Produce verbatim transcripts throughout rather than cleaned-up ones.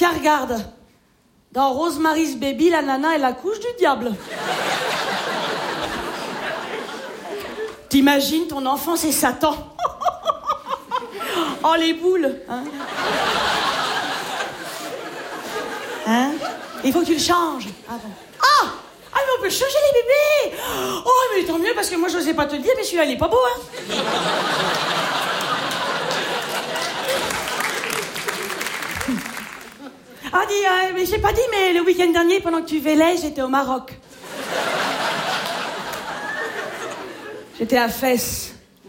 Tiens, regarde. Dans Rosemary's Baby, la nana, elle accouche du diable. T'imagines, ton enfant, c'est Satan. Oh, les boules, hein. Hein? Il faut que tu le changes. Ah bon. Ah! Ah, mais on peut changer les bébés! Oh, mais tant mieux, parce que moi, je n'osais pas te le dire, mais celui-là, il est pas beau, hein? Ah, dis, euh, mais je l'ai pas dit, mais le week-end dernier, pendant que tu vélais, j'étais au Maroc. J'étais à Fès.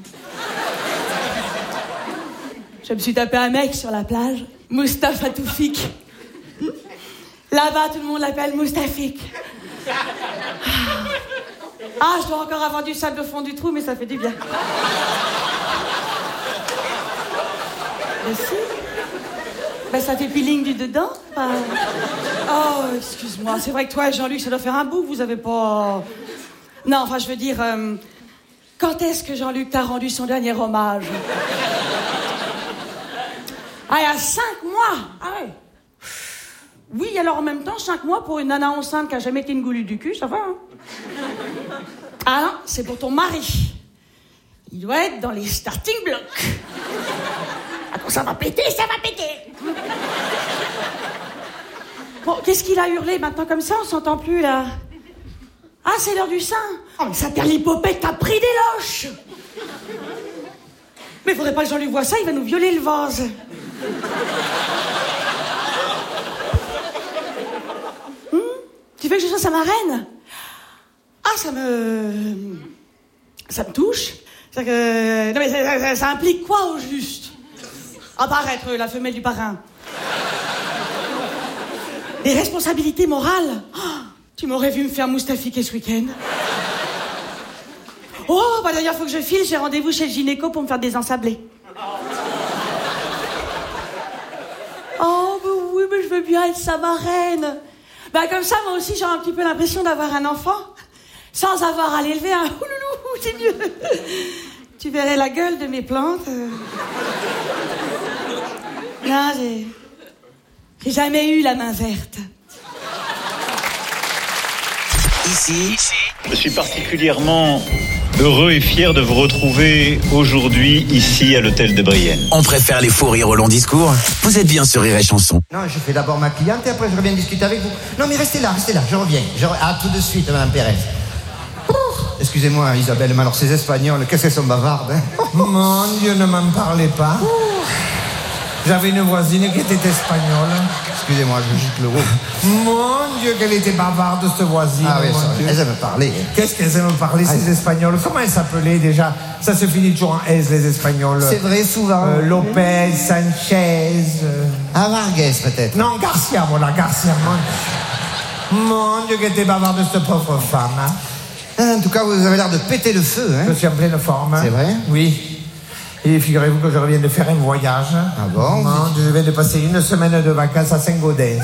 Je me suis tapé un mec sur la plage, Mustapha Toufik. Là-bas, tout le monde l'appelle Moustafik. Ah, je dois encore avoir du sable au fond du trou, mais ça fait du bien. Ben si. Ben ça fait peeling du dedans. Enfin... Oh, excuse-moi. C'est vrai que toi et Jean-Luc, ça doit faire un bout que vous avez pas... Non, enfin, je veux dire... Euh... Quand est-ce que Jean-Luc t'a rendu son dernier hommage? Ah, il y a cinq mois. Ah ouais. Oui, alors en même temps, cinq mois pour une nana enceinte qui a jamais été une goulue du cul, ça va, hein? Ah non, c'est pour ton mari. Il doit être dans les starting blocks. Ah, quand ça va péter, ça va péter. Bon, qu'est-ce qu'il a hurlé maintenant comme ça? On s'entend plus, là. Ah, c'est l'heure du sein. Oh, mais ça perd l'hypopète, t'as pris des loches. Mais faudrait pas que Jean-Luc voie ça, il va nous violer le vase. Hum, tu veux que je sois sa marraine? Ah, ça me... Ça me touche. C'est que... Non, mais ça, ça, ça implique quoi, au juste? À part être la femelle du parrain. Des responsabilités morales. Oh, tu m'aurais vu me faire moustafiquer ce week-end. Oh, bah d'ailleurs, faut que je file. J'ai rendez-vous chez le gynéco pour me faire désensabler. Oh, bah oui, mais je veux bien être sa marraine. Bah comme ça, moi aussi, j'aurai un petit peu l'impression d'avoir un enfant. Sans avoir à l'élever, hein. Ouloulou, c'est mieux. Tu verrais la gueule de mes plantes. Non, j'ai... J'ai jamais eu la main verte. Ici, je suis particulièrement heureux et fier de vous retrouver aujourd'hui ici à l'hôtel de Brienne. On préfère les faux rires au long discours. Vous êtes bien sur Rire et Chanson. Non, je fais d'abord ma cliente et après je reviens discuter avec vous. Non mais restez là, restez là, je reviens. Je re... Ah, tout de suite, Madame Pérez. Excusez-moi, Isabelle, mais alors ces Espagnols, qu'est-ce qu'elles sont bavardes, hein? Mon Dieu, ne m'en parlez pas. J'avais une voisine qui était espagnole. Excusez-moi, je gicle le haut. Mon Dieu, qu'elle était bavarde, cette voisine. Ah oui, mon ça, Dieu. elles aiment parler. Qu'est-ce qu'elles aiment parler, Ah, ces Espagnols? Comment elles s'appelaient déjà? Ça se finit toujours en S, les Espagnols. C'est vrai, souvent. Euh, Lopez, Sanchez... Euh... Ah, Vargas, peut-être. Non, Garcia, voilà, Garcia. Mon, mon Dieu, qu'elle était bavarde, cette pauvre femme. Hein. En tout cas, vous avez l'air de péter le feu, hein? Je suis en pleine forme. C'est vrai? Oui. Et figurez-vous que je reviens de faire un voyage. Ah bon? Non, je viens de passer une semaine de vacances à Saint-Gaudens.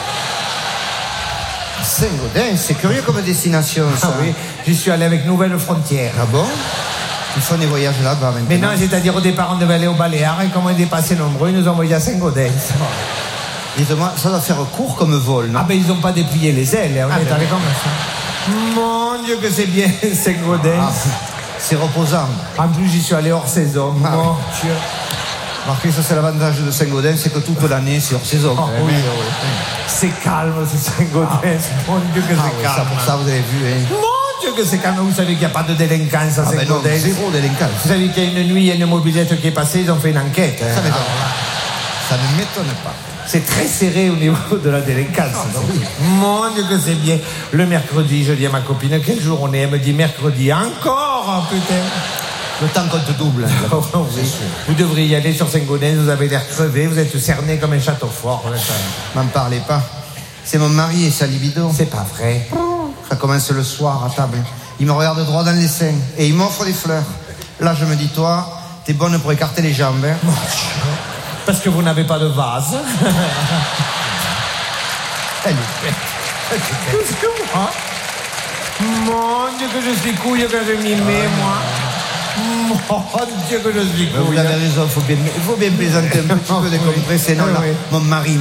Saint-Gaudens, c'est curieux comme destination, ça. Ah oui, j'y suis allé avec Nouvelle Frontière. Ah bon? Ils font des voyages là-bas maintenant. Mais non, c'est-à-dire au départ, on devait aller aux Baléares et comme on était passé nombreux, ils nous ont envoyés à Saint-Gaudens. Dites-moi, ça doit faire court comme vol, non? Ah ben ils n'ont pas déplié les ailes, on ah, est ben allé oui. comme ça. Mon Dieu que c'est bien Saint-Gaudens. Ah, c'est reposant. En plus, j'y suis allé hors saison. Ah, Mon oui. Dieu. Marquez, ça c'est l'avantage de Saint-Gaudens, c'est que toute l'année, c'est hors saison. Oh, Eh oui, bien, oui. C'est calme, c'est Saint-Gaudens. Mon Dieu que Ah, c'est oui, calme. ça, pour ça, vous avez vu, hein? Mon Dieu que c'est calme. Vous savez qu'il n'y a pas de délinquance à Ah, ben non, Saint-Gaudens. zéro délinquance. Vous savez qu'il y a une nuit, il y a une mobilette qui est passée, ils ont fait une enquête. Hein. Ça m'étonne. Ça ne m'étonne pas. C'est très serré au niveau de la délinquance. Ah, donc. oui. Mon Dieu que c'est bien. Le mercredi, je dis à ma copine, quel jour on est? Elle me dit mercredi. Encore, putain. Le temps compte double. Oh, oui. Vous devriez y aller sur Saint-Gaudens, vous avez l'air crevé, vous êtes cerné comme un château fort. M'en parlez pas. C'est mon mari et sa libido. C'est pas vrai. Ça commence le soir à table. Il me regarde droit dans les seins et il m'offre des fleurs. Là, je me dis, toi, t'es bonne pour écarter les jambes. Hein? Parce que vous n'avez pas de vase. Elle est bête. Qu'est-ce que moi? Mon Dieu que je suis couille que je m'y mets, moi. Mon Dieu que je suis couille. Vous avez raison, il faut bien, faut bien plaisanter un petit peu, décompresser. Non, Oui, là, oui. mon mari